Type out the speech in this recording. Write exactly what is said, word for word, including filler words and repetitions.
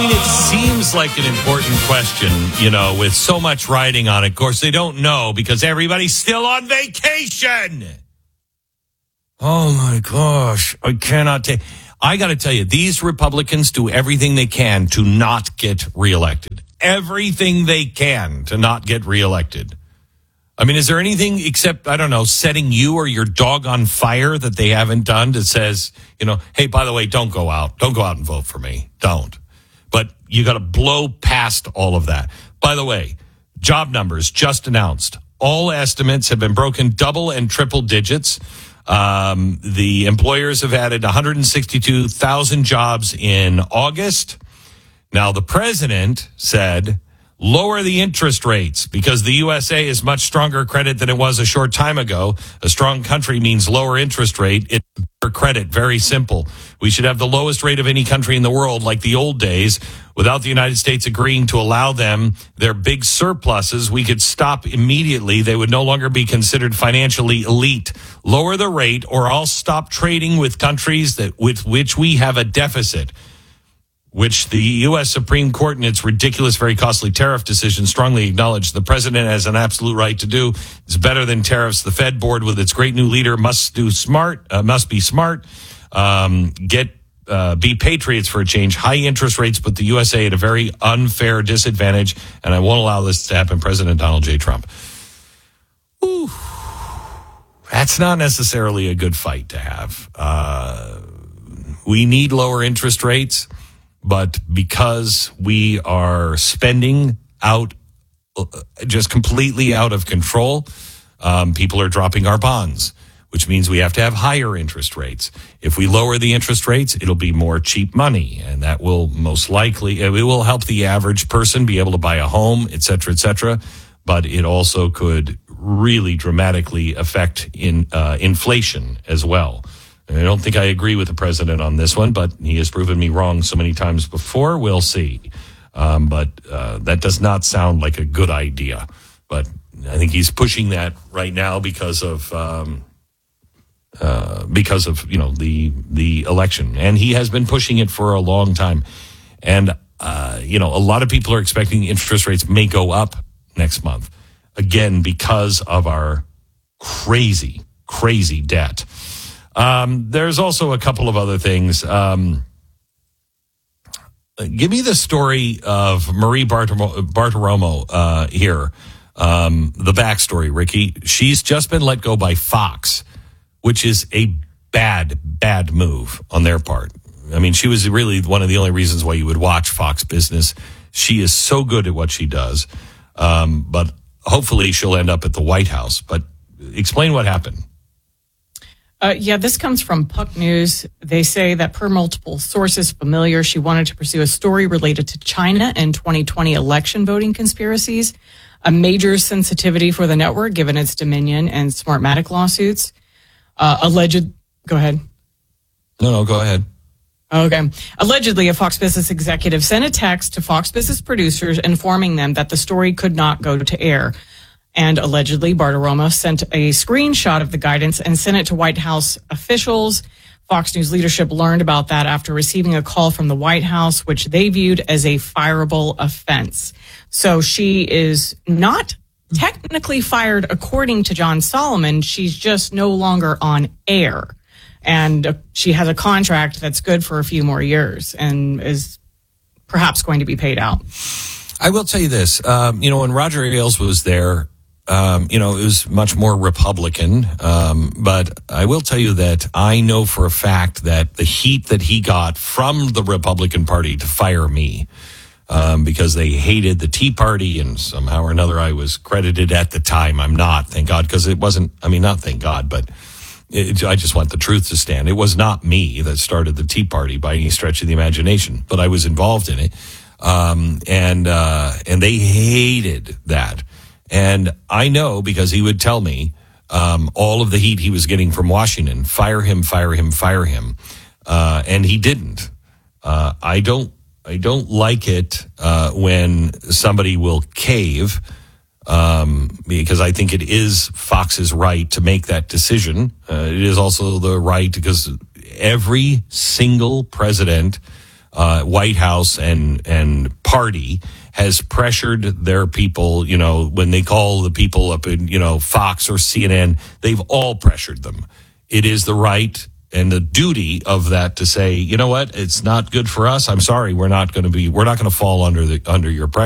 I mean, it seems like an important question, you know, with so much writing on it. Of course, they don't know because everybody's still on vacation. Oh, my gosh. I cannot take... I got to tell you, these Republicans do everything they can to not get reelected. Everything they can to not get reelected. I mean, is there anything except, I don't know, setting you or your dog on fire that they haven't done that says, you know, hey, by the way, don't go out. Don't go out and vote for me. Don't. But you got to blow past all of that. By the way, job numbers just announced. All estimates have been broken double and triple digits. Um, the employers have added one hundred sixty-two thousand jobs in August. Now, the president said, lower the interest rates because the U S A is much stronger credit than it was a short time ago. A strong country means lower interest rate. It's better credit. Very simple. We should have the lowest rate of any country in the world like the old days. Without the United States agreeing to allow them their big surpluses, we could stop immediately. They would no longer be considered financially elite. Lower the rate or I'll stop trading with countries that with which we have a deficit, which the U S Supreme Court in its ridiculous, very costly tariff decision strongly acknowledged the president has an absolute right to do. It's better than tariffs. The Fed board with its great new leader must do smart, uh, must be smart, um, get Uh, be patriots for a change. High interest rates put the U S A at a very unfair disadvantage, and I won't allow this to happen. President Donald J. Trump. Ooh, that's not necessarily a good fight to have. Uh, we need lower interest rates, but because we are spending out, just completely out of control, um, people are dropping our bonds, which means we have to have higher interest rates. If we lower the interest rates, it'll be more cheap money, and that will most likely, it will help the average person be able to buy a home, et cetera, et cetera. But it also could really dramatically affect in uh, inflation as well. And I don't think I agree with the president on this one, but he has proven me wrong so many times before. We'll see. Um, but uh, that does not sound like a good idea. But I think he's pushing that right now because of... Um, Uh, because of, you know, the the election. And he has been pushing it for a long time. And, uh, you know, a lot of people are expecting interest rates may go up next month. Again, because of our crazy, crazy debt. Um, there's also a couple of other things. Um, give me the story of Marie Bartiromo, Bartiromo uh, here. Um, the backstory, Ricky. She's just been let go by Fox, which is a bad, bad move on their part. I mean, she was really one of the only reasons why you would watch Fox Business. She is so good at what she does. Um, but hopefully she'll end up at the White House. But explain what happened. Uh, yeah, this comes from Puck News. They say that per multiple sources familiar, she wanted to pursue a story related to China and twenty twenty election voting conspiracies, a major sensitivity for the network given its Dominion and Smartmatic lawsuits. Uh, alleged, go ahead. No, no, go ahead. Okay. Allegedly, a Fox Business executive sent a text to Fox Business producers informing them that the story could not go to air. And allegedly, Bartiromo sent a screenshot of the guidance and sent it to White House officials. Fox News leadership learned about that after receiving a call from the White House, which they viewed as a fireable offense. So she is not technically fired according to John Solomon. She's just no longer on air. And she has a contract that's good for a few more years and is perhaps going to be paid out. I will tell you this. Um, you know, when Roger Ailes was there, um, you know, it was much more Republican. Um, but I will tell you that I know for a fact that the heat that he got from the Republican Party to fire me, Um, because they hated the Tea Party, and somehow or another I was credited at the time. I'm not, thank God, because it wasn't, I mean, not thank God, but it, I just want the truth to stand. It was not me that started the Tea Party by any stretch of the imagination, but I was involved in it. Um, and, uh, and they hated that. And I know because he would tell me, um, all of the heat he was getting from Washington, fire him, fire him, fire him. Uh, and he didn't. Uh, I don't, I don't like it uh, when somebody will cave um, because I think it is Fox's right to make that decision. Uh, it is also the right because every single president uh, White House and and party has pressured their people. You know, when they call the people up in, you know, Fox or C N N, they've all pressured them. It is the right and the duty of that to say, you know what, it's not good for us. I'm sorry, we're not going to be, we're not going to fall under the under your pressure.